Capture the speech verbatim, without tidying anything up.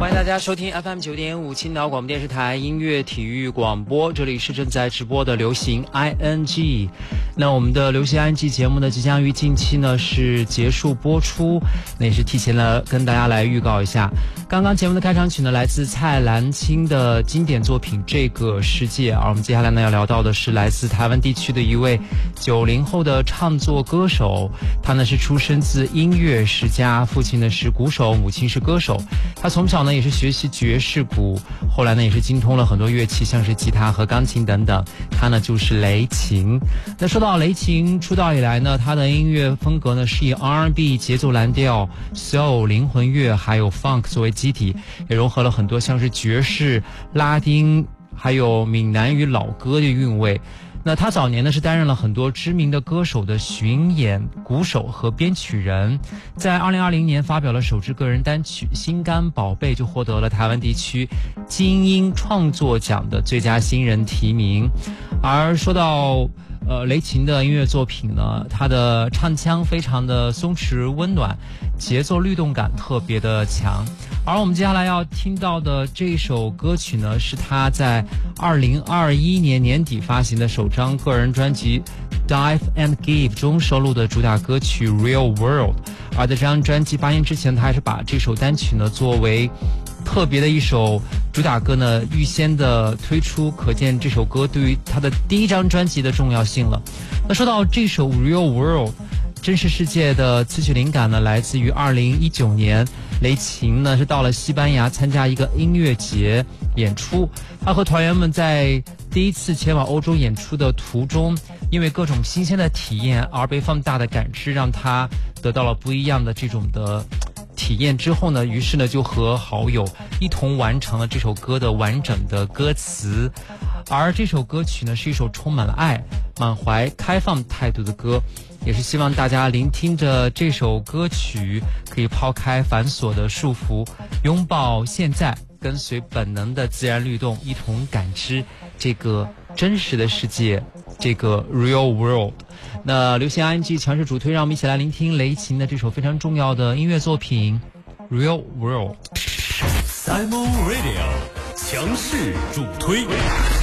欢迎大家收听 F M 九点五青岛广播电视台音乐体育广播，这里是正在直播的流行 I N G。那我们的流行 I N G 节目呢，即将于近期呢是结束播出，那也是提前了跟大家来预告一下。刚刚节目的开场曲呢，来自蔡澜清的经典作品《这个世界》，而我们接下来呢要聊到的是来自台湾地区的一位九零后的唱作歌手，他呢是出身自音乐世家，父亲呢是鼓手，母亲是歌手。他从小呢也是学习爵士鼓，后来呢也是精通了很多乐器，像是吉他和钢琴等等。他呢就是雷擎。那说到雷擎出道以来呢，他的音乐风格呢是以 R and B 节奏蓝调、soul 灵魂乐还有 funk 作为基底，也融合了很多像是爵士、拉丁还有闽南语老歌的韵味。那他早年呢是担任了很多知名的歌手的巡演鼓手和编曲人，在二零二零年发表了首支个人单曲《心肝宝贝》，就获得了台湾地区金音创作奖的最佳新人提名。而说到呃雷擎的音乐作品呢，他的唱腔非常的松弛温暖，节奏律动感特别的强。而我们接下来要听到的这首歌曲呢，是他在二零二一年年底发行的首张个人专辑 Dive and Give 中收录的主打歌曲 Real World。 而在这张专辑发行之前，他还是把这首单曲呢作为特别的一首主打歌呢预先的推出，可见这首歌对于他的第一张专辑的重要性了。那说到这首 Real World， 真实世界的词曲灵感呢来自于二零一九年，雷擎呢是到了西班牙参加一个音乐节演出，他和团员们在第一次前往欧洲演出的途中，因为各种新鲜的体验而被放大的感知，让他得到了不一样的这种的体验之后呢，于是呢就和好友一同完成了这首歌的完整的歌词。而这首歌曲呢是一首充满了爱、满怀开放态度的歌，也是希望大家聆听着这首歌曲可以抛开繁琐的束缚，拥抱现在，跟随本能的自然律动，一同感知这个真实的世界，这个 real world。 那流行 I N G 强势主推，让我们一起来聆听雷擎的这首非常重要的音乐作品 Real World。 Simon Radio 强势主推。